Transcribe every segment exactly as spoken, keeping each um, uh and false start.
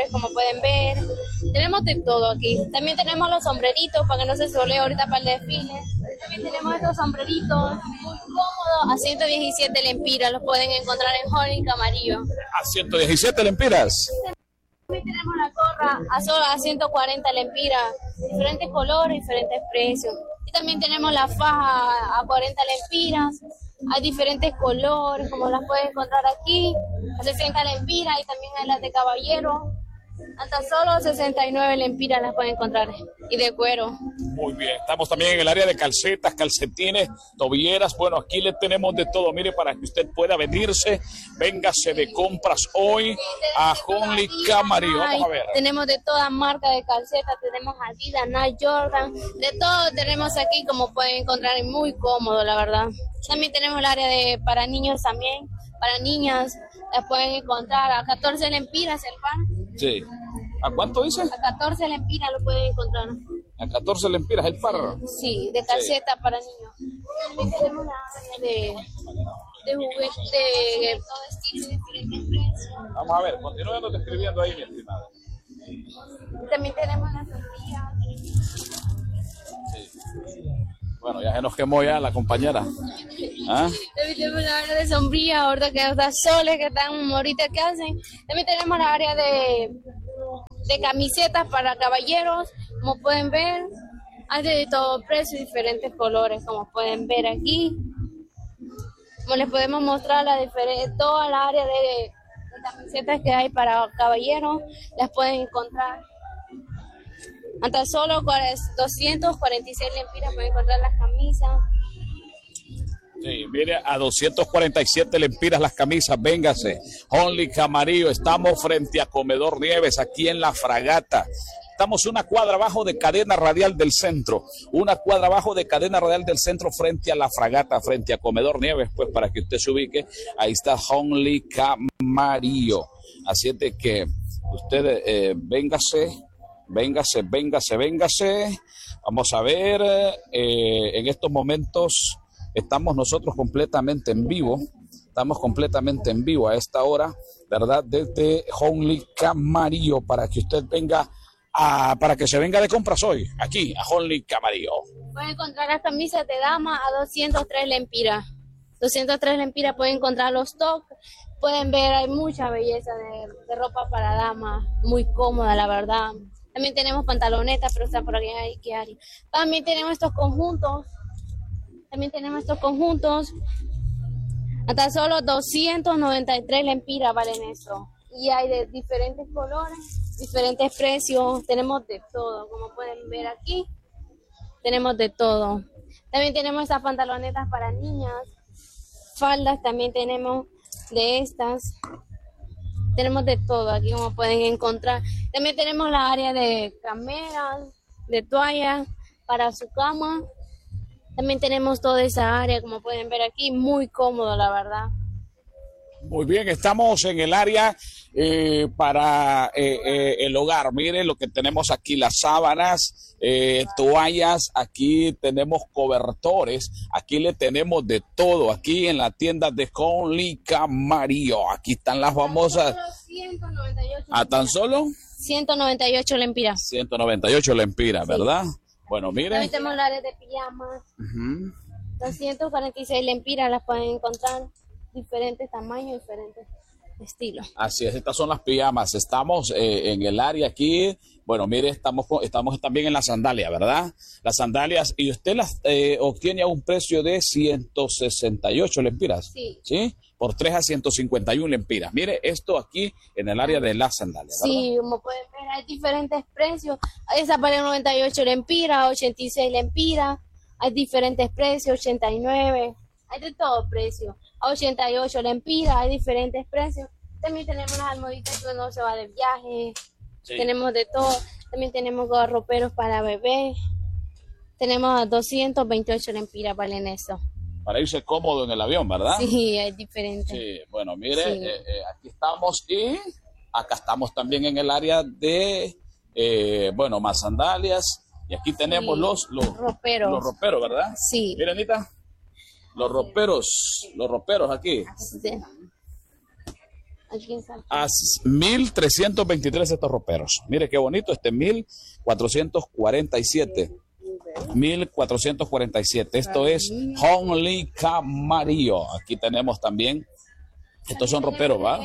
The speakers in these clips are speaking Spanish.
colores, como pueden ver. Tenemos de todo aquí. También tenemos los sombreritos para que no se solee ahorita para el desfile. También tenemos estos sombreritos muy cómodos a ciento diecisiete lempiras. Los pueden encontrar en Honley Camarillo. A ciento diecisiete lempiras. También tenemos la gorra a solo a ciento cuarenta lempiras. Diferentes colores, diferentes precios. Y también tenemos la faja a cuarenta lempiras. Hay diferentes colores, como las pueden encontrar aquí, a sesenta lempiras, y también hay las de caballero. Hasta solo sesenta y nueve lempiras las pueden encontrar, y de cuero. Muy bien, estamos también en el área de calcetas, calcetines, tobilleras. Bueno, aquí le tenemos de todo. Mire, para que usted pueda venirse, véngase de compras hoy a Honley Camarillo. Vamos a ver. Tenemos de toda marca de calcetas, tenemos Adidas, Nike, Jordan, de todo tenemos aquí, como pueden encontrar, muy cómodo, la verdad. También tenemos el área de para niños también, para niñas, las pueden encontrar a catorce lempiras el par. Sí. ¿A cuánto dice? A catorce lempiras lo pueden encontrar. A catorce lempiras el par. Sí, de calceta sí. Para niños. También tenemos la área de, de juguetes de todo estilo, diferentes precios. Vamos a ver, continúen describiendo ahí, mi estimada. También tenemos las sombrillas. Sí. Bueno, ya se nos quemó ya la compañera. ¿Ah? También tenemos la área de sombrillas, ahorita que está soles, que están ahorita que hacen. También tenemos la área de, de camisetas para caballeros, como pueden ver. Hay de todo precio y diferentes colores, como pueden ver aquí. Como les podemos mostrar la diferente, toda la área de, de camisetas que hay para caballeros, las pueden encontrar. Hasta solo doscientos cuarenta y seis lempiras pueden encontrar las camisas. Sí, mire, a doscientos cuarenta y siete lempiras las camisas, véngase. Honley Camarillo, estamos frente a Comedor Nieves, aquí en La Fragata. Estamos una cuadra abajo de Cadena Radial del Centro, una cuadra abajo de Cadena Radial del Centro frente a La Fragata, frente a Comedor Nieves, pues para que usted se ubique, ahí está Honley Camarillo. Así es de que usted eh, véngase. Véngase, véngase, véngase. Vamos a ver, eh, en estos momentos estamos nosotros completamente en vivo. Estamos completamente en vivo a esta hora, ¿verdad? Desde Honley Camarillo, para que usted venga, a, para que se venga de compras hoy, aquí, a Honley Camarillo. Pueden encontrar las camisas de dama a doscientos tres lempiras. doscientos tres lempiras pueden encontrar los tops. Pueden ver, hay mucha belleza de, de ropa para dama, muy cómoda, la verdad. También tenemos pantalonetas, pero están por aquí, hay que área. También tenemos estos conjuntos. También tenemos estos conjuntos. Hasta solo doscientos noventa y tres lempiras valen eso. Y hay de diferentes colores, diferentes precios. Tenemos de todo, como pueden ver aquí. Tenemos de todo. También tenemos estas pantalonetas para niñas. Faldas también tenemos de estas. Tenemos de todo aquí, como pueden encontrar. También tenemos la área de cameras, de toallas para su cama. También tenemos toda esa área, como pueden ver aquí, muy cómodo, la verdad. Muy bien, estamos en el área eh, para eh, eh, el hogar. Miren lo que tenemos aquí, las sábanas, eh, toallas, aquí tenemos cobertores, aquí le tenemos de todo, aquí en la tienda de Honley Camarillo. Aquí están las famosas. ciento noventa y ocho ¿A tan solo? ciento noventa y ocho lempiras. ciento noventa y ocho lempiras, sí. ¿Verdad? Bueno, miren. También tenemos el área de pijamas. Uh-huh. doscientos cuarenta y seis lempiras las pueden encontrar. Diferentes tamaños, diferentes estilos. Así es, estas son las pijamas. Estamos eh, en el área aquí. Bueno, mire, estamos estamos también en las sandalias, ¿verdad? Las sandalias, y usted las eh, obtiene a un precio de ciento sesenta y ocho lempiras. Sí. ¿Sí? Por tres a ciento cincuenta y uno lempiras. Mire, esto aquí en el área de las sandalias, ¿verdad? Sí, como pueden ver, hay diferentes precios. Esa vale noventa y ocho lempiras, ochenta y seis lempiras. Hay diferentes precios, ochenta y nueve. Hay de todo precio. A ochenta y ocho lempiras, hay diferentes precios. También tenemos las almohaditas que uno se va de viaje. Sí. Tenemos de todo. También tenemos roperos para bebés. Tenemos a doscientos veintiocho lempiras, valen eso. Para irse cómodo en el avión, ¿verdad? Sí, es diferente. Sí, bueno, mire, sí. eh, eh, aquí estamos y acá estamos también en el área de, eh, bueno, más sandalias. Y aquí tenemos sí. los, los roperos. Los roperos, ¿verdad? Sí. Mira, Anita. Los roperos, los roperos aquí. Sí. aquí en San A mil trescientos veintitrés estos roperos. Mire qué bonito, este mil cuatrocientos cuarenta y siete. mil cuatrocientos cuarenta y siete. Esto es Honly Camarillo. Aquí tenemos también. Estos son roperos, ¿va?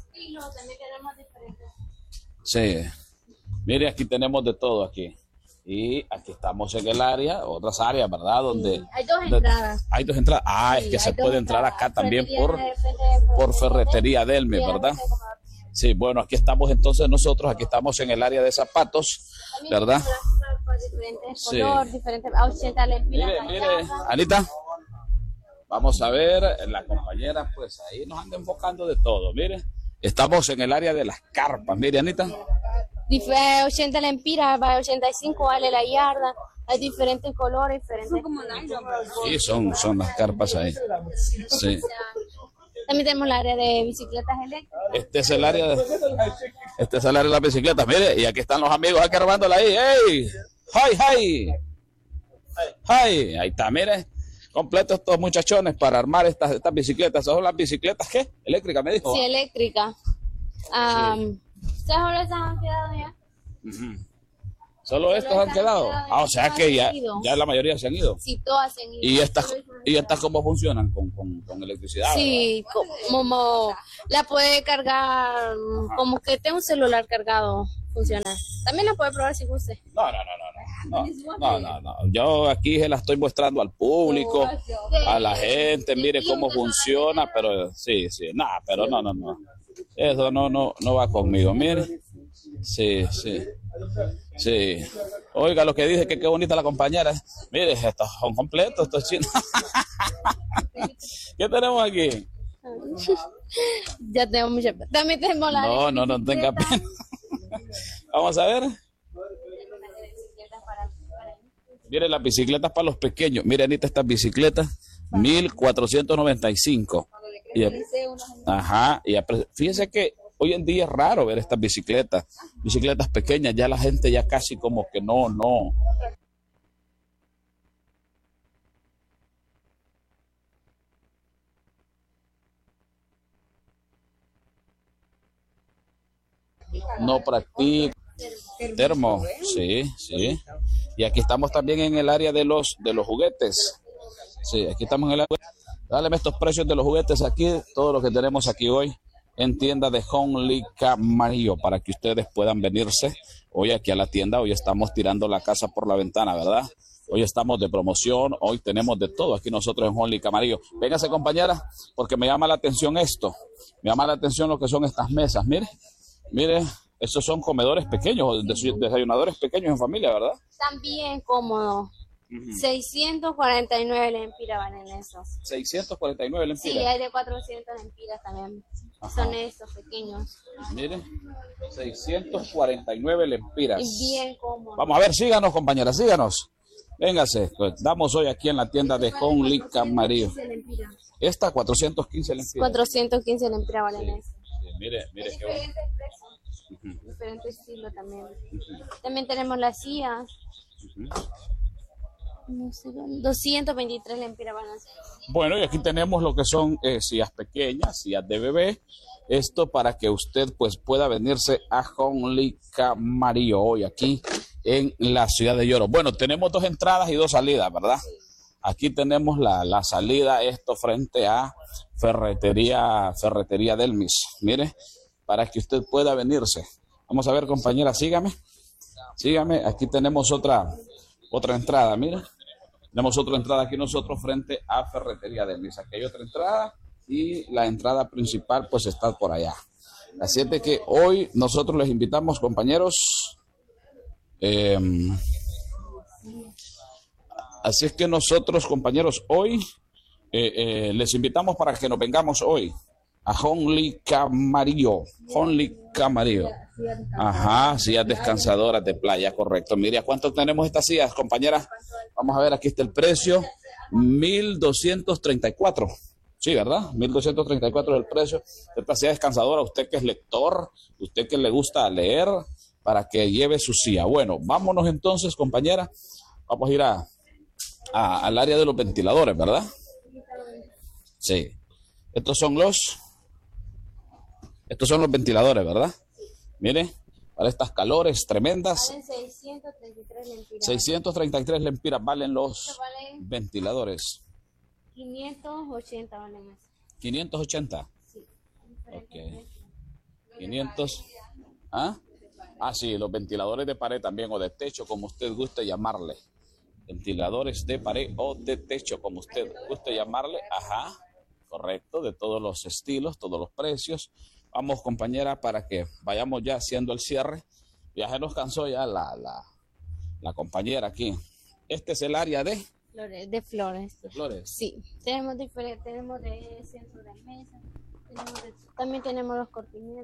Sí. Mire, aquí tenemos de todo aquí. Y aquí estamos en el área, otras áreas, ¿verdad? Donde sí, hay dos entradas. Hay dos entradas. Ah, sí, es que se puede entrar acá también por, por Ferretería Delmi, ¿verdad? Sí, bueno, aquí estamos entonces nosotros, aquí estamos en el área de zapatos, ¿verdad? Diferentes sí. colores, diferentes, a ochenta lempiras. Mire, mire, Anita, vamos a ver, la compañera, pues ahí nos anda enfocando de todo, mire. Estamos en el área de las carpas, mire, Anita. ochenta lempiras, ochenta y cinco vale la yarda. Hay diferentes colores, diferentes. Son como sí, son, son las carpas ahí. Sí. También tenemos el área de bicicletas eléctricas. Este es el área de, este es el área de las bicicletas. Mire, y aquí están los amigos aquí armándola ahí. ¡Hey! ¡Hi, hi! ¡Hi! Ahí está, mire. Completos estos muchachones para armar estas, estas bicicletas. ¿Son las bicicletas qué? ¿Eléctricas, me dijo? Sí, eléctrica. Um, sí. ¿Solo esas han quedado ya? Uh-huh. ¿Solo, ¿Solo estos han quedado? Han quedado ah, o sea que ya, ya la mayoría se han ido. Sí, todas se han ido. ¿Y estas, ¿y estas cómo funcionan? ¿Con, con, con electricidad? Sí, como la puede cargar, ajá, como que tenga un celular cargado, funciona. También la puede probar si guste. No, no, no, no, no, no, no, no. Yo aquí se la estoy mostrando al público, a la gente, mire cómo funciona, pero sí, sí, nada, pero no, no, no. Eso no, no, no va conmigo, mire. Sí, sí. Sí. Oiga lo que dije, que qué bonita la compañera. Mire, estos son completos, estos chinos. ¿Qué tenemos aquí? Ya tengo mucha. También tenemos la. No, no, no tenga pena. Vamos a ver. Mire, las bicicletas para los pequeños. Mire, Anita, estas bicicletas, mil cuatrocientos noventa y cinco. Y, ajá, y fíjense que hoy en día es raro ver estas bicicletas, bicicletas pequeñas, ya la gente ya casi como que no, no. No practica. Termo, sí, sí. Y aquí estamos también en el área de los, de los juguetes. Sí, aquí estamos en el área. Dáleme estos precios de los juguetes aquí, todo lo que tenemos aquí hoy en tienda de Honly Camarillo, para que ustedes puedan venirse hoy aquí a la tienda. Hoy estamos tirando la casa por la ventana, ¿verdad? Hoy estamos de promoción, hoy tenemos de todo aquí nosotros en Honly Camarillo. Véngase, compañera, porque me llama la atención esto, me llama la atención lo que son estas mesas, mire, mire, estos son comedores pequeños, desayunadores pequeños en familia, ¿verdad? También cómodo. Uh-huh. seiscientos cuarenta y nueve lempiras valen esos. seiscientos cuarenta y nueve lempiras. Sí, hay de cuatrocientos lempiras también. Ajá. Son estos pequeños. Miren, seiscientos cuarenta y nueve lempiras. Y bien cómodo. Vamos a ver, síganos, compañera, síganos. Véngase, pues, damos hoy aquí en la tienda de Honly Camarillo. Esta cuatrocientos quince lempiras. cuatrocientos quince lempiras valen sí, eso. Sí, mire, mire qué bueno. Uh-huh. Diferente estilo también. Uh-huh. También tenemos las sillas. Uh-huh. No sé, doscientos veintitrés lempiras van a ser. Bueno, y aquí tenemos lo que son eh, sillas pequeñas, sillas de bebé. Esto para que usted pues pueda venirse a Honly Camarillo hoy aquí en la ciudad de Lloro. Bueno, tenemos dos entradas y dos salidas, ¿verdad? Aquí tenemos la, la salida, esto frente a Ferretería, Ferretería Delmis. Mire, para que usted pueda venirse. Vamos a ver, compañera, sígame. Sígame, aquí tenemos otra, otra entrada, mire. Tenemos otra entrada aquí nosotros frente a Ferretería Delmis. Aquí hay otra entrada y la entrada principal pues está por allá. Así es de que hoy nosotros les invitamos, compañeros. Eh, así es que nosotros, compañeros, hoy eh, eh, les invitamos para que nos vengamos hoy a Honly Camarillo. Honly Camarillo. Ajá, sillas descansadoras de playa, correcto. Mire, ¿a cuánto tenemos estas sillas, compañera? Vamos a ver, aquí está el precio, mil doscientos treinta y cuatro. Sí, ¿verdad? mil doscientos treinta y cuatro es el precio de esta silla descansadora. Usted que es lector, usted que le gusta leer, para que lleve su silla. Bueno, vámonos entonces, compañera. Vamos a ir a, a, al área de los ventiladores, ¿verdad? Sí. Estos son los... Estos son los ventiladores, ¿verdad? Mire, para estas calores tremendas. Valen seiscientos treinta y tres lempiras. seiscientos treinta y tres lempiras valen los Valen ventiladores. quinientos ochenta valen más. quinientos ochenta. Sí. Ok. quinientos. ¿Ah? Ah, sí, los ventiladores de pared también o de techo, como usted guste llamarle. Ventiladores de pared o de techo, como usted guste llamarle. Ajá, correcto, de todos los estilos, todos los precios. Vamos, compañera, para que vayamos ya haciendo el cierre. Ya se nos cansó ya la, la, la compañera aquí. Este es el área de... Flores, de flores. ¿De flores? Sí, tenemos diferentes, tenemos de centro de mesa, tenemos de- también tenemos los cortineros.